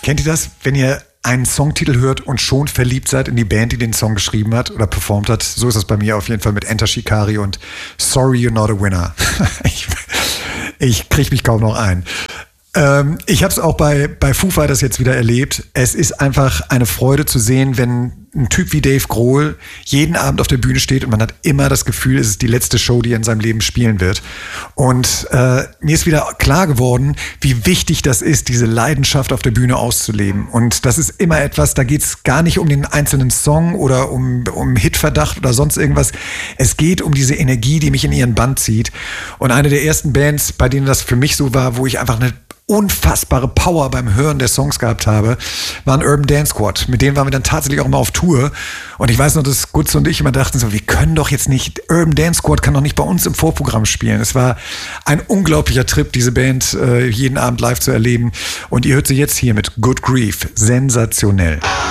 Kennt ihr das, wenn ihr einen Songtitel hört und schon verliebt seid in die Band, die den Song geschrieben hat oder performt hat? So ist das bei mir auf jeden Fall mit Enter Shikari und Sorry You're Not a Winner. Ich kriege mich kaum noch ein. Ich habe es auch bei Foo Fighters jetzt wieder erlebt. Es ist einfach eine Freude zu sehen, wenn ein Typ wie Dave Grohl jeden Abend auf der Bühne steht und man hat immer das Gefühl, es ist die letzte Show, die er in seinem Leben spielen wird. Und mir ist wieder klar geworden, wie wichtig das ist, diese Leidenschaft auf der Bühne auszuleben. Und das ist immer etwas, da geht es gar nicht um den einzelnen Song oder um Hitverdacht oder sonst irgendwas. Es geht um diese Energie, die mich in ihren Bann zieht. Und eine der ersten Bands, bei denen das für mich so war, wo ich einfach eine unfassbare Power beim Hören der Songs gehabt habe, waren Urban Dance Squad. Mit denen waren wir dann tatsächlich auch mal auf Tour. Und ich weiß noch, dass Gutze und ich immer dachten so, wir können doch jetzt nicht, Urban Dance Squad kann doch nicht bei uns im Vorprogramm spielen. Es war ein unglaublicher Trip, diese Band jeden Abend live zu erleben. Und ihr hört sie jetzt hier mit Good Grief. Sensationell.